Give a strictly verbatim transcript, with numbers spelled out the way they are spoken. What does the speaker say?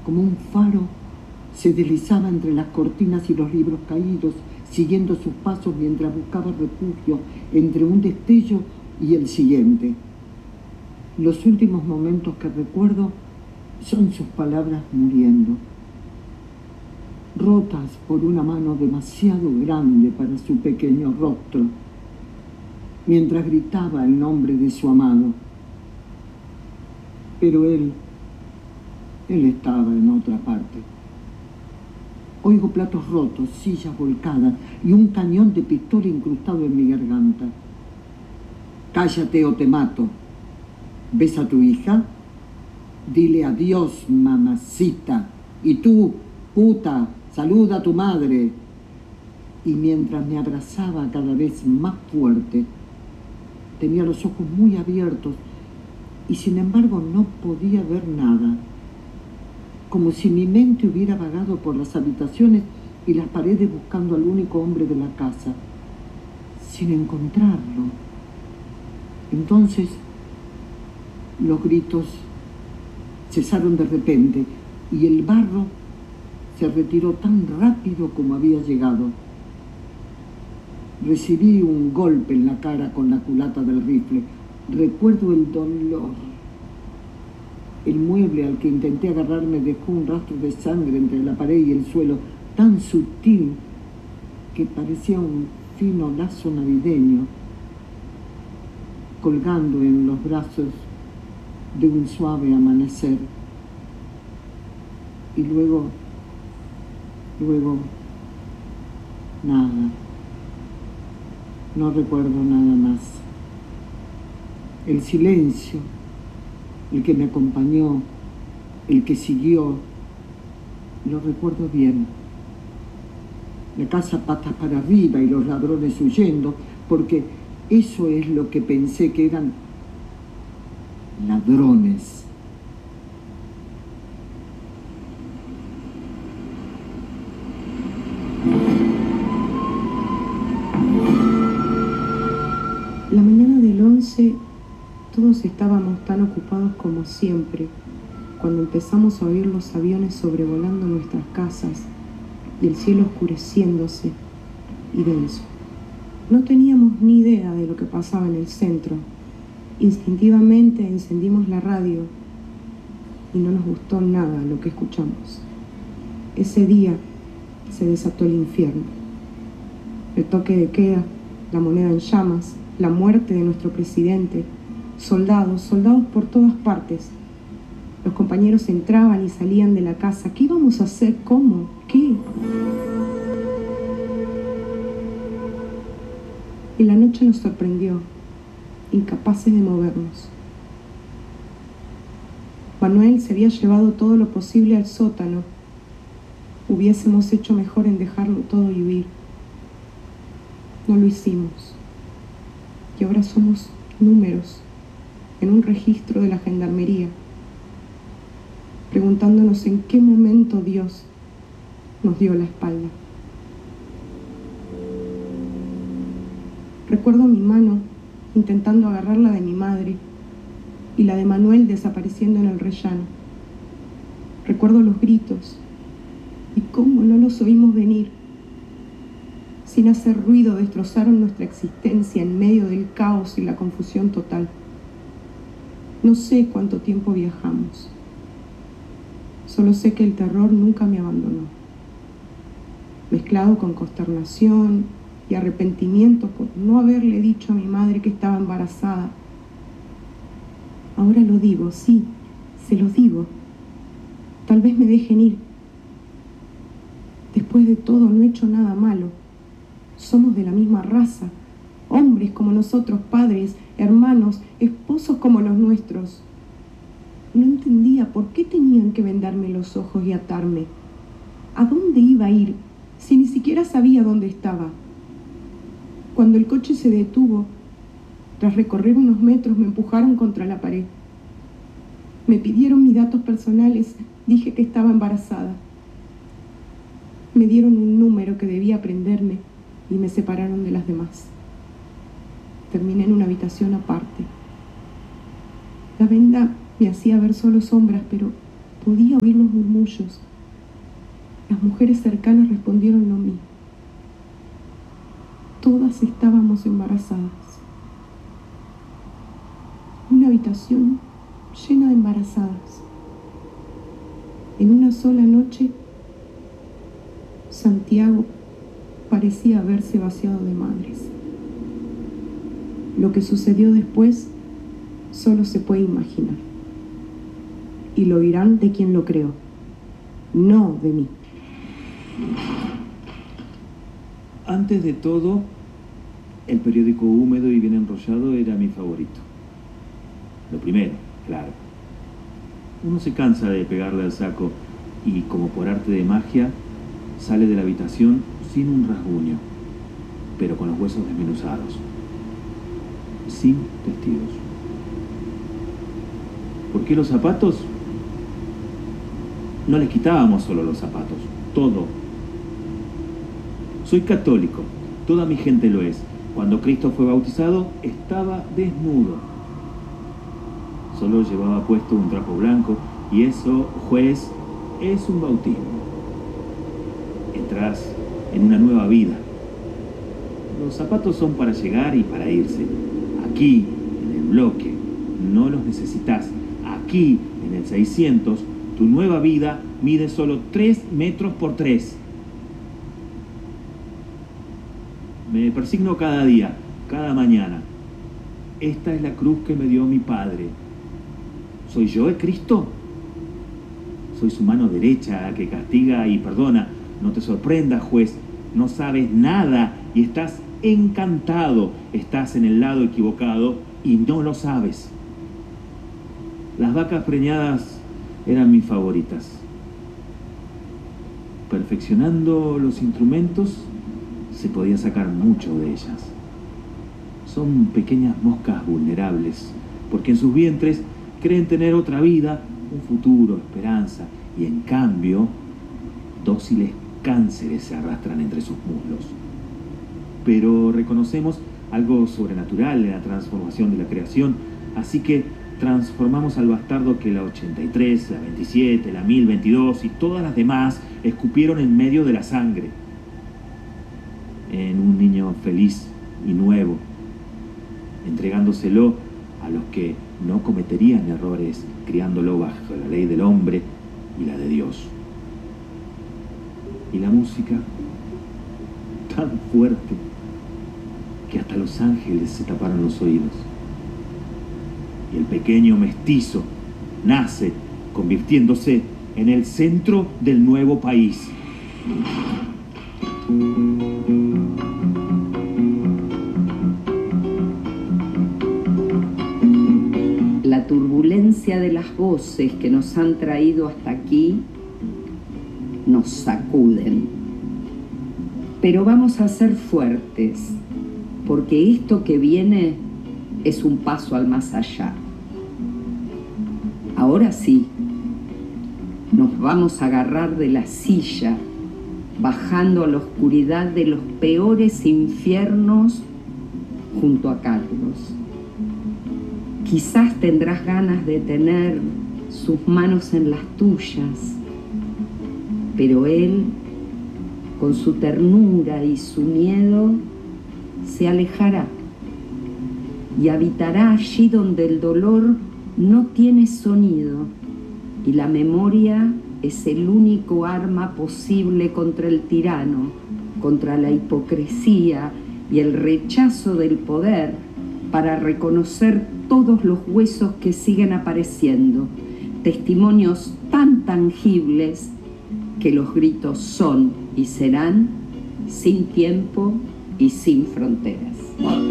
Como un faro, se deslizaba entre las cortinas y los libros caídos, siguiendo sus pasos mientras buscaba refugio entre un destello y el siguiente. Los últimos momentos que recuerdo son sus palabras muriendo, rotas por una mano demasiado grande para su pequeño rostro, mientras gritaba el nombre de su amado. Pero él, él estaba en otra parte. Oigo platos rotos, sillas volcadas y un cañón de pistola incrustado en mi garganta. Cállate o te mato. ¿Ves a tu hija? Dile adiós, mamacita. Y tú, puta, saluda a tu madre. Y mientras me abrazaba cada vez más fuerte, tenía los ojos muy abiertos y sin embargo no podía ver nada. Como si mi mente hubiera vagado por las habitaciones y las paredes buscando al único hombre de la casa, sin encontrarlo. Entonces, los gritos cesaron de repente y el barro se retiró tan rápido como había llegado. Recibí un golpe en la cara con la culata del rifle. Recuerdo el dolor. El mueble al que intenté agarrarme dejó un rastro de sangre entre la pared y el suelo, tan sutil que parecía un fino lazo navideño, colgando en los brazos de un suave amanecer. Y luego, luego, nada. No recuerdo nada más. El silencio, el que me acompañó, el que siguió, lo recuerdo bien. La casa patas para arriba y los ladrones huyendo, porque eso es lo que pensé que eran ladrones. La mañana del once todos estábamos tan ocupados como siempre, cuando empezamos a oír los aviones sobrevolando nuestras casas y el cielo oscureciéndose y denso. No teníamos ni idea de lo que pasaba en el centro. Instintivamente encendimos la radio y no nos gustó nada lo que escuchamos. Ese día se desató el infierno. El toque de queda, la moneda en llamas, la muerte de nuestro presidente, soldados, soldados por todas partes. Los compañeros entraban y salían de la casa. ¿Qué íbamos a hacer? ¿Cómo? ¿Qué? Y la noche nos sorprendió, incapaces de movernos. Manuel se había llevado todo lo posible al sótano. Hubiésemos hecho mejor en dejarlo todo y huir. No lo hicimos. Y ahora somos números en un registro de la gendarmería, preguntándonos en qué momento Dios nos dio la espalda. Recuerdo mi mano intentando agarrar la de mi madre y la de Manuel desapareciendo en el rellano. Recuerdo los gritos y cómo no los oímos venir. Sin hacer ruido destrozaron nuestra existencia en medio del caos y la confusión total. No sé cuánto tiempo viajamos. Solo sé que el terror nunca me abandonó. Mezclado con consternación y arrepentimiento por no haberle dicho a mi madre que estaba embarazada. Ahora lo digo, sí, se lo digo. Tal vez me dejen ir. Después de todo, no he hecho nada malo. Somos de la misma raza, hombres como nosotros, padres, hermanos, esposos como los nuestros. No entendía por qué tenían que vendarme los ojos y atarme. ¿A dónde iba a ir si ni siquiera sabía dónde estaba? Cuando el coche se detuvo, tras recorrer unos metros me empujaron contra la pared. Me pidieron mis datos personales, dije que estaba embarazada. Me dieron un número que debía aprenderme y me separaron de las demás. Terminé en una habitación aparte. La venda me hacía ver solo sombras, pero Podía oír los murmullos. Las mujeres cercanas respondieron lo mismo. Todas estábamos embarazadas. Una habitación llena de embarazadas. En una sola noche, Santiago parecía haberse vaciado de madres. Lo que sucedió después solo se puede imaginar. Y lo oirán de quien lo creó, no de mí. Antes de todo, el periódico húmedo y bien enrollado era mi favorito. Lo primero, claro. Uno se cansa de pegarle al saco y, como por arte de magia, sale de la habitación sin un rasguño, pero con los huesos desmenuzados, sin testigos. ¿Por qué los zapatos? No les quitábamos solo los zapatos, todo. Soy católico, toda mi gente lo es. Cuando Cristo fue bautizado, estaba desnudo. Solo llevaba puesto un trapo blanco y eso, juez, es un bautismo. Entrás en una nueva vida. Los zapatos son para llegar y para irse. Aquí, en el bloque, no los necesitas. Aquí, en el seiscientos, tu nueva vida mide solo tres metros por tres. Me persigno cada día, cada mañana. Esta es la cruz que me dio mi Padre. ¿Soy yo el Cristo? Soy su mano derecha que castiga y perdona. No te sorprendas, juez. No sabes nada y estás encantado. Estás en el lado equivocado y no lo sabes. Las vacas preñadas eran mis favoritas. Perfeccionando los instrumentos, se podía sacar mucho de ellas. Son pequeñas moscas vulnerables, porque en sus vientres creen tener otra vida, un futuro, esperanza, y en cambio, dóciles cánceres se arrastran entre sus muslos. Pero reconocemos algo sobrenatural en la transformación de la creación, así que transformamos al bastardo que la ochenta y tres, la veintisiete, la mil veintidós y todas las demás escupieron en medio de la sangre, en un niño feliz y nuevo, entregándoselo a los que no cometerían errores, criándolo bajo la ley del hombre y la de Dios. Y la música, tan fuerte que hasta los ángeles se taparon los oídos. Y el pequeño mestizo nace convirtiéndose en el centro del nuevo país. La turbulencia de las voces que nos han traído hasta aquí nos sacuden. Pero vamos a ser fuertes, porque esto que viene es un paso al más allá. Ahora sí, nos vamos a agarrar de la silla, bajando a la oscuridad de los peores infiernos junto a Carlos. Quizás tendrás ganas de tener sus manos en las tuyas, pero él, con su ternura y su miedo, se alejará y habitará allí donde el dolor no tiene sonido y la memoria es el único arma posible contra el tirano, contra la hipocresía y el rechazo del poder, para reconocer todos los huesos que siguen apareciendo, testimonios tan tangibles que los gritos son y serán sin tiempo y sin fronteras.